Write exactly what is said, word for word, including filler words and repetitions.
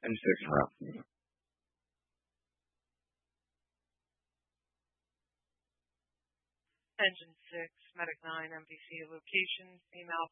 Engine six, route. Engine six, Medic nine, M V C location, female